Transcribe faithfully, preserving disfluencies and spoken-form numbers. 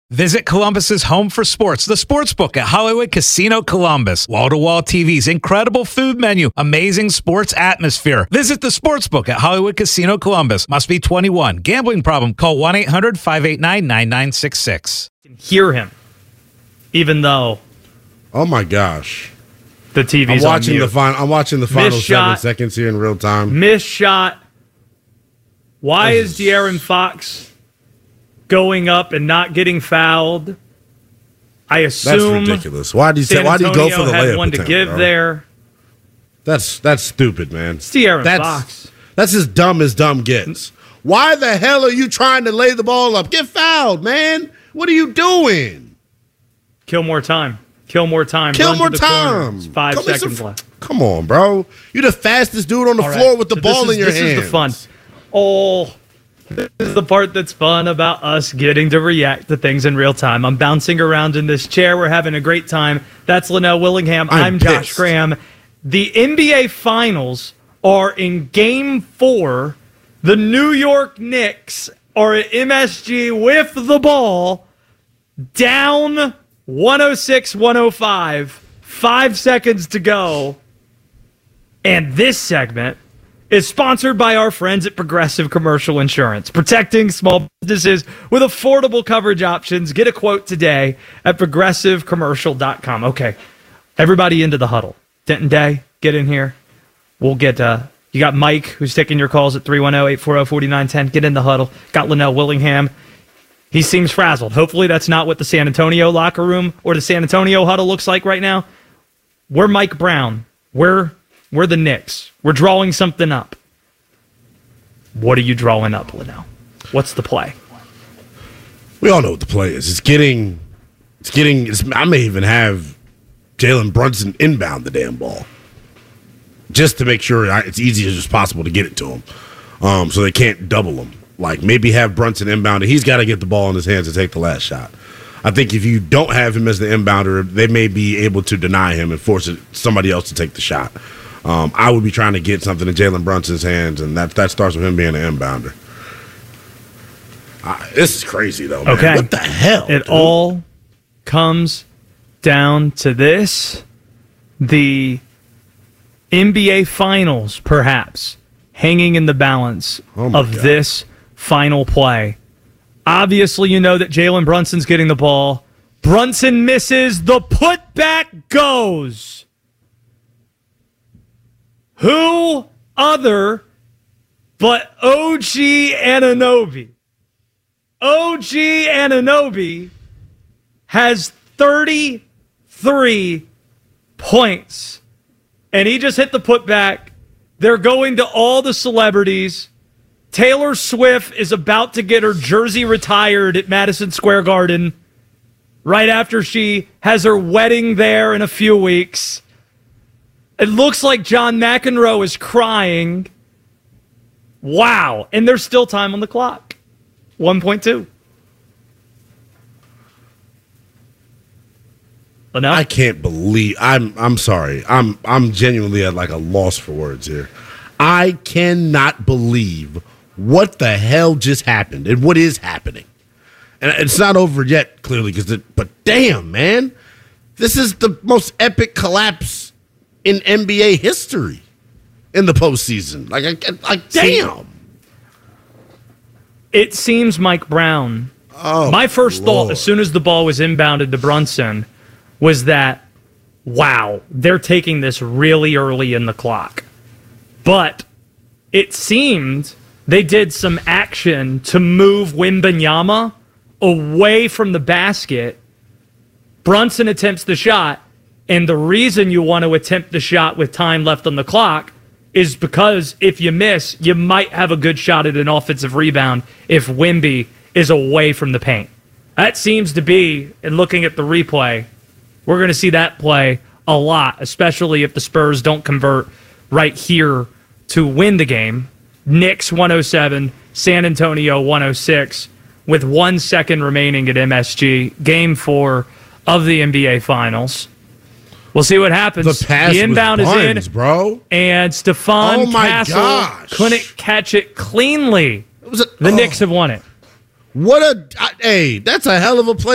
Visit Columbus's home for sports, the Sportsbook at Hollywood Casino Columbus. Wall-to-wall T Vs, incredible food menu, amazing sports atmosphere. Visit the Sportsbook at Hollywood Casino Columbus. Must be twenty-one. Gambling problem? Call one eight hundred five eight nine nine nine six six. Hear him, even though. Oh my gosh. The T V's I'm watching on the final. I'm watching the final Missed seven shot. seconds here in real time. Missed shot. Why is De'Aaron Fox going up and not getting fouled? I assume that's ridiculous. Why did he San say? Why did he go for the had layup one to attempt, give bro? there. That's that's stupid, man. It's De'Aaron that's, Fox. That's as dumb as dumb gets. Why the hell are you trying to lay the ball up? Get fouled, man. What are you doing? Kill more time. Kill more time. Kill Run more to the corner. time. It's five Come seconds some, left. Come on, bro. You're the fastest dude on the All floor right. with the So ball this in is, your this hands. This is the fun. Oh, this is the part that's fun about us getting to react to things in real time. I'm bouncing around in this chair. We're having a great time. That's Linnell Willingham. I'm, I'm Josh pissed. Graham. The N B A Finals are in Game four. The New York Knicks are at M S G with the ball, down one oh six one oh five. Five seconds to go. And this segment is sponsored by our friends at Progressive Commercial Insurance, protecting small businesses with affordable coverage options. Get a quote today at progressive commercial dot com. Okay, everybody into the huddle. Denton Day, get in here. We'll get, uh, you got Mike, who's taking your calls at three one zero, eight four zero, four nine one zero. Get in the huddle. Got Linnell Willingham. He seems frazzled. Hopefully that's not what the San Antonio locker room or the San Antonio huddle looks like right now. We're Mike Brown. We're We're the Knicks. We're drawing something up. What are you drawing up, Linnell? What's the play? We all know what the play is. It's getting, it's getting. It's, I may even have Jalen Brunson inbound the damn ball, just to make sure it's easy as possible to get it to him, um, so they can't double him. Like maybe have Brunson inbound, and he's got to get the ball in his hands to take the last shot. I think if you don't have him as the inbounder, they may be able to deny him and force it, somebody else to take the shot. Um, I would be trying to get something in Jalen Brunson's hands, and that that starts with him being an inbounder. Uh, this is crazy, though, man. Okay. What the hell? It dude? all comes down to this. The N B A Finals, perhaps, hanging in the balance Oh my of God. this final play. Obviously, you know that Jalen Brunson's getting the ball. Brunson misses. The putback goes. Who other but O G Anunoby? O G Anunoby has thirty-three points. And he just hit the putback. They're going to all the celebrities. Taylor Swift is about to get her jersey retired at Madison Square Garden right after she has her wedding there in a few weeks. It looks like John McEnroe is crying. Wow. And there's still time on the clock. one point two. Enough? I can't believe I'm I'm sorry. I'm I'm genuinely at like a loss for words here. I cannot believe what the hell just happened and what is happening. And it's not over yet, clearly, because it, but damn, man. This is the most epic collapse in N B A history in the postseason. Like, I, like damn. It seems Mike Brown. Oh, my first Lord. thought, as soon as the ball was inbounded to Brunson, was that, wow, they're taking this really early in the clock. But it seemed they did some action to move Wembanyama away from the basket. Brunson attempts the shot, and the reason you want to attempt the shot with time left on the clock is because if you miss, you might have a good shot at an offensive rebound if Wemby is away from the paint. That seems to be, and looking at the replay, we're going to see that play a lot, especially if the Spurs don't convert right here to win the game. Knicks one oh seven, San Antonio one oh six, with one second remaining at M S G. Game four of the N B A Finals. We'll see what happens. The pass the inbound was is buns, in, bro. and Stephon Oh my Castle gosh. couldn't catch it cleanly. It was a, The oh, Knicks have won it. What a hey! That's a hell of a play.